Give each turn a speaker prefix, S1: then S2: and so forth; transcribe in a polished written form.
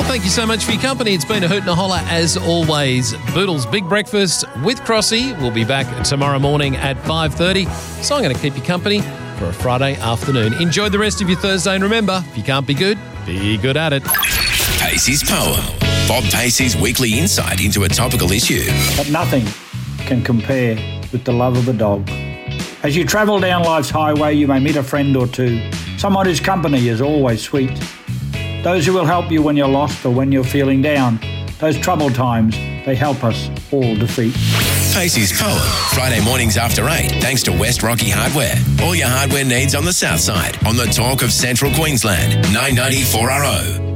S1: Thank you so much for your company. It's been a hoot and a holler as always. Boodle's Big Breakfast with Crossy will be back tomorrow morning at 5:30. So I'm going to keep you company for a Friday afternoon. Enjoy the rest of your Thursday, and remember, if you can't be good at it.
S2: Pacey's Poem. Bob Pacey's weekly insight into a topical issue.
S3: But nothing can compare with the love of a dog. As you travel down life's highway, you may meet a friend or two, someone whose company is always sweet. Those who will help you when you're lost or when you're feeling down. Those troubled times, they help us all defeat.
S2: Pacey's Poem. Friday mornings after 8, thanks to West Rocky Hardware. All your hardware needs on the south side, on the talk of Central Queensland. 990 4RO.